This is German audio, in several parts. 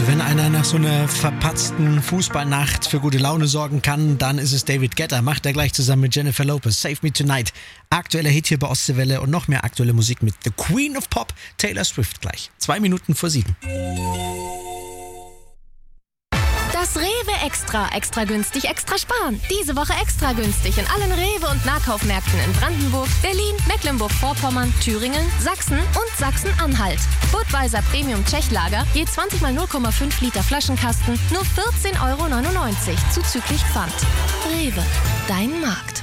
Wenn einer nach so einer verpatzten Fußballnacht für gute Laune sorgen kann, dann ist es David Guetta. Macht er gleich zusammen mit Jennifer Lopez. Save Me Tonight. Aktueller Hit hier bei Ostseewelle und noch mehr aktuelle Musik mit The Queen of Pop, Taylor Swift gleich. 6:02. Das Rewe Extra günstig, extra sparen. Diese Woche extra günstig in allen Rewe- und Nahkaufmärkten in Brandenburg, Berlin, Mecklenburg-Vorpommern, Thüringen, Sachsen und Sachsen-Anhalt. Budweiser Premium Tschechlager, je 20 mal 0,5 Liter Flaschenkasten, nur 14,99 € zuzüglich Pfand. Rewe, dein Markt.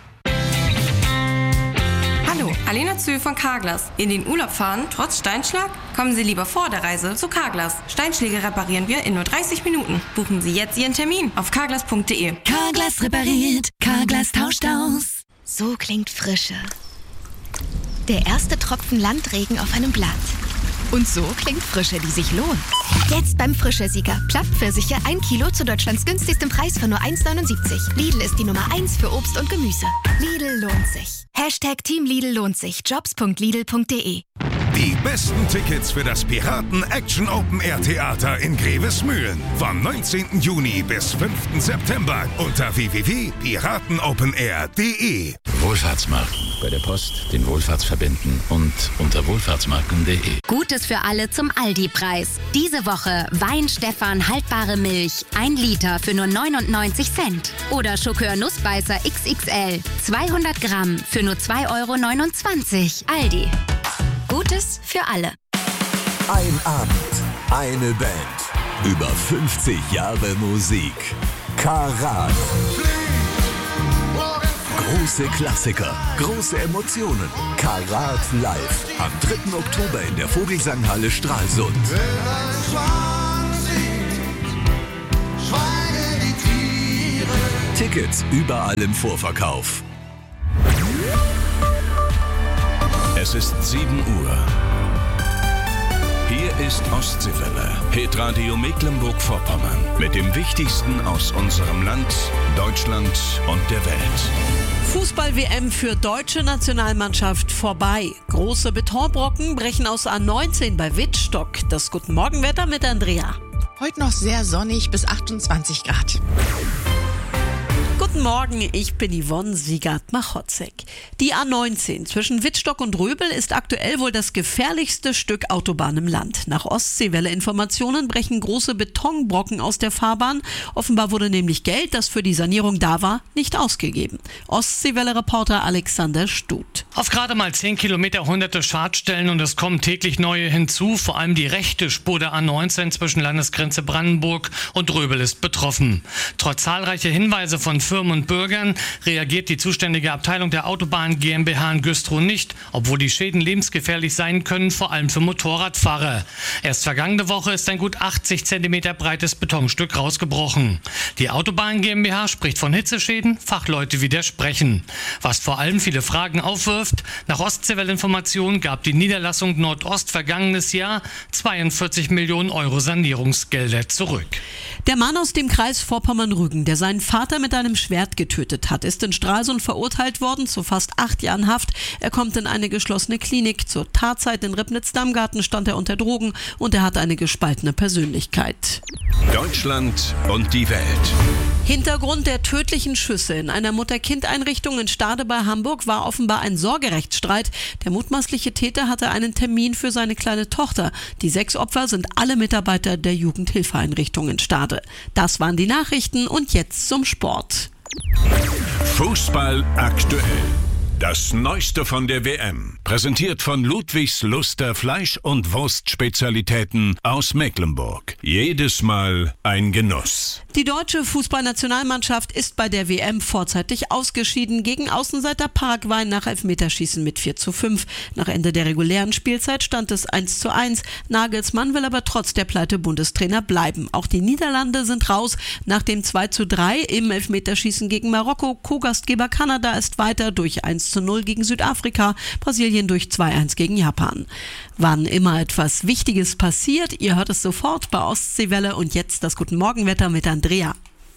Hallo, Alena Zühl von Carglass. In den Urlaub fahren, trotz Steinschlag? Kommen Sie lieber vor der Reise zu Carglass. Steinschläge reparieren wir in nur 30 Minuten. Buchen Sie jetzt Ihren Termin auf carglass.de. Carglass repariert, Carglass tauscht aus. So klingt Frische. Der erste Tropfen Landregen auf einem Blatt. Und so klingt Frische, die sich lohnt. Jetzt beim Frische-Sieger. Plattpfirsiche 1 Kilo zu Deutschlands günstigstem Preis von nur 1,79. Lidl ist die Nummer 1 für Obst und Gemüse. Lidl lohnt sich. Hashtag Team Lidl lohnt sich. Jobs.lidl.de. Die besten Tickets für das Piraten-Action-Open-Air-Theater in Grevesmühlen. Vom 19. Juni bis 5. September unter www.piratenopenair.de. Wohlfahrtsmarken. Bei der Post, den Wohlfahrtsverbänden und unter wohlfahrtsmarken.de. Gutes für alle zum Aldi-Preis. Diese Woche Wein-Stefan haltbare Milch, 1 Liter für nur 99 Cent. Oder Schokör Nussbeißer XXL, 200 Gramm für nur 2,29 €. Aldi. Gutes für alle. Ein Abend, eine Band, über 50 Jahre Musik. Karat. Große Klassiker, große Emotionen. Karat live. Am 3. Oktober in der Vogelsanghalle Stralsund. Tickets überall im Vorverkauf. Es ist 7 Uhr. Hier ist Ostseewelle, Hitradio Mecklenburg-Vorpommern. Mit dem Wichtigsten aus unserem Land, Deutschland und der Welt. Fußball-WM für deutsche Nationalmannschaft vorbei. Große Betonbrocken brechen aus A19 bei Wittstock. Das Guten Morgenwetter mit Andrea. Heute noch sehr sonnig bis 28 Grad. Guten Morgen, ich bin Yvonne Siegert-Machotzek. Die A19 zwischen Wittstock und Röbel ist aktuell wohl das gefährlichste Stück Autobahn im Land. Nach Ostseewelle-Informationen brechen große Betonbrocken aus der Fahrbahn. Offenbar wurde nämlich Geld, das für die Sanierung da war, nicht ausgegeben. Ostseewelle-Reporter Alexander Stut. Auf gerade mal 10 Kilometer hunderte Schadstellen und es kommen täglich neue hinzu. Vor allem die rechte Spur der A19 zwischen Landesgrenze Brandenburg und Röbel ist betroffen. Trotz zahlreicher Hinweise von Firmen und Bürgern reagiert die zuständige Abteilung der Autobahn GmbH in Güstrow nicht, obwohl die Schäden lebensgefährlich sein können, vor allem für Motorradfahrer. Erst vergangene Woche ist ein gut 80 cm breites Betonstück rausgebrochen. Die Autobahn GmbH spricht von Hitzeschäden, Fachleute widersprechen. Was vor allem viele Fragen aufwirft: Nach Ostseewelle-Informationen gab die Niederlassung Nordost vergangenes Jahr 42 Millionen € Sanierungsgelder zurück. Der Mann aus dem Kreis Vorpommern-Rügen, der seinen Vater mit einem Schwert getötet hat, ist in Stralsund verurteilt worden zu fast 8 Jahren Haft. Er kommt in eine geschlossene Klinik. Zur Tatzeit in Ribnitz-Dammgarten stand er unter Drogen und er hat eine gespaltene Persönlichkeit. Deutschland und die Welt. Hintergrund der tödlichen Schüsse in einer Mutter-Kind-Einrichtung in Stade bei Hamburg war offenbar ein Sorgerechtsstreit. Der mutmaßliche Täter hatte einen Termin für seine kleine Tochter. Die 6 Opfer sind alle Mitarbeiter der Jugendhilfeeinrichtung in Stade. Das waren die Nachrichten und jetzt zum Sport. Fußball aktuell. Das Neueste von der WM. Präsentiert von Ludwigs Luster Fleisch- und Wurstspezialitäten aus Mecklenburg. Jedes Mal ein Genuss. Die deutsche Fußballnationalmannschaft ist bei der WM vorzeitig ausgeschieden gegen Außenseiter Paraguay nach Elfmeterschießen mit 4:5. Nach Ende der regulären Spielzeit stand es 1:1. Nagelsmann will aber trotz der Pleite Bundestrainer bleiben. Auch die Niederlande sind raus. Nach dem 2:3 im Elfmeterschießen gegen Marokko. Co-Gastgeber Kanada ist weiter durch 1:0 gegen Südafrika. Brasilien durch 2:1 gegen Japan. Wann immer etwas Wichtiges passiert, ihr hört es sofort bei Ostseewelle und jetzt das Guten Morgenwetter mit Andrea.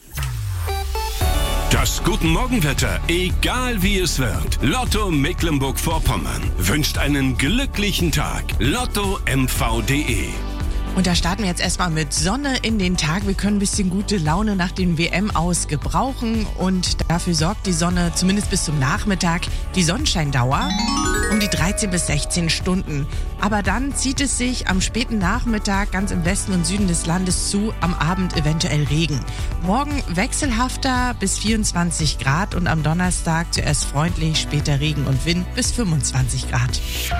Das Guten Morgenwetter, egal wie es wird. Lotto Mecklenburg-Vorpommern wünscht einen glücklichen Tag. Lotto-mv.de. Und da starten wir jetzt erstmal mit Sonne in den Tag. Wir können ein bisschen gute Laune nach den WM aus gebrauchen. Und dafür sorgt die Sonne zumindest bis zum Nachmittag die Sonnenscheindauer um die 13 bis 16 Stunden. Aber dann zieht es sich am späten Nachmittag ganz im Westen und Süden des Landes zu, am Abend eventuell Regen. Morgen wechselhafter bis 24 Grad und am Donnerstag zuerst freundlich, später Regen und Wind bis 25 Grad.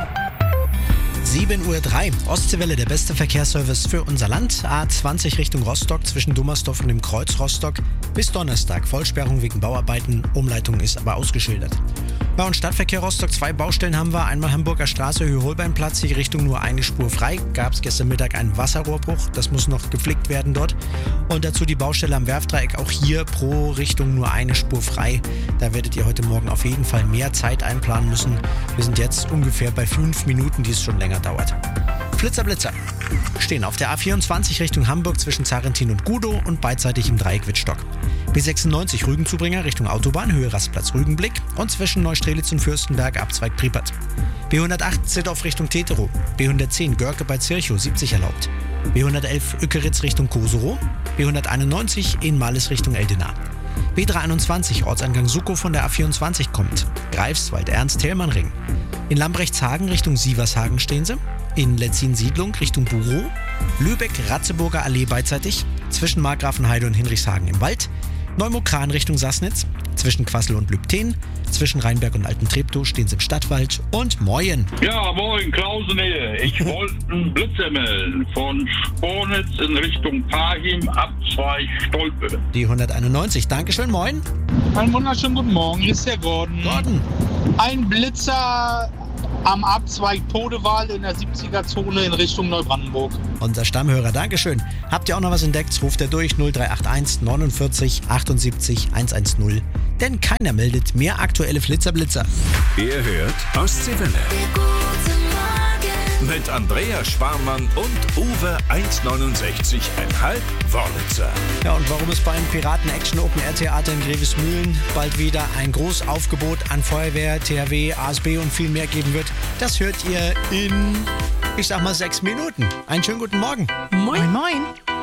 7:03 Uhr, Ostseewelle, der beste Verkehrsservice für unser Land. A20 Richtung Rostock zwischen Dummersdorf und dem Kreuz Rostock. Bis Donnerstag Vollsperrung wegen Bauarbeiten, Umleitung ist aber ausgeschildert. Bau- und Stadtverkehr Rostock, 2 Baustellen haben wir. Einmal Hamburger Straße, Höhe-Holbeinplatz, hier Richtung nur eine Spur frei. Gab es gestern Mittag einen Wasserrohrbruch, das muss noch geflickt werden dort. Und dazu die Baustelle am Werftdreieck, auch hier pro Richtung nur eine Spur frei. Da werdet ihr heute Morgen auf jeden Fall mehr Zeit einplanen müssen. Wir sind jetzt ungefähr bei 5 Minuten, die es schon länger dauert. Blitzer stehen auf der A24 Richtung Hamburg zwischen Zarentin und Gudow und beidseitig im Dreieck Wittstock. B96 Rügenzubringer Richtung Autobahn, Höhe Rastplatz Rügenblick und zwischen Neustrelitz und Fürstenberg Abzweig Priepert. B108 Zittdorf Richtung Teterow, B110 Görke bei Zirchow 70 erlaubt, B111 Ückeritz Richtung Koserow, B191 Enmales Richtung Eldena. B321 Ortseingang Suckow von der A24 kommt, Greifswald Ernst-Thälmann-Ring. In Lambrechtshagen Richtung Sievershagen stehen sie, in Letzin-Siedlung Richtung Burow, Lübeck-Ratzeburger Allee beidseitig, zwischen Markgrafenheide und Hinrichshagen im Wald, Neumokran Richtung Sassnitz, zwischen Quassel und Lübten, zwischen Rheinberg und Alten-Treptow stehen sie im Stadtwald und Moin. Ja, moin, Klausen-Nähe. Ich wollte einen Blitzer melden von Spornitz in Richtung Parchim, Abzweig Stolpe. Die 191, Dankeschön, Moin. Einen wunderschönen guten Morgen, hier ist der Gordon. Ein Blitzer am Abzweig Todewal in der 70er-Zone in Richtung Neubrandenburg. Unser Stammhörer, Dankeschön. Habt ihr auch noch was entdeckt? Ruft er durch 0381 49 78 110. Denn keiner meldet mehr aktuelle Flitzer-Blitzer. Ihr hört Ostseewelle. Mit Andrea Sparmann und Uwe 1,69,5 Wörlitzer. Ja, und warum es beim Piraten Action Open Air Theater in Grevesmühlen bald wieder ein Großaufgebot an Feuerwehr, THW, ASB und viel mehr geben wird, das hört ihr in, ich sag mal, 6 Minuten. Einen schönen guten Morgen. Moin, moin.